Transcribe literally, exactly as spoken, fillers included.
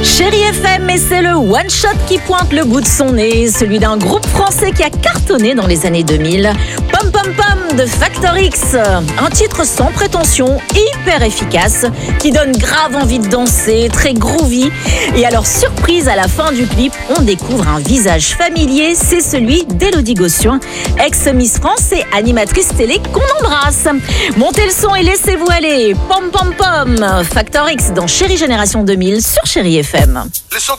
Chérie F M, et c'est le one shot qui pointe le bout de son nez, celui d'un groupe français qui a cartonné dans les années deux mille. Pom Pom Pom de Factor X, un titre sans prétention, hyper efficace, qui donne grave envie de danser, très groovy. Et alors, surprise, à la fin du clip, on découvre un visage familier, c'est celui d'Élodie Gossuin, ex-Miss France et animatrice télé qu'on embrasse. Montez le son et laissez-vous aller. Pom Pom Pom, Factor X dans Chérie Génération deux mille sur Chérie F M. Les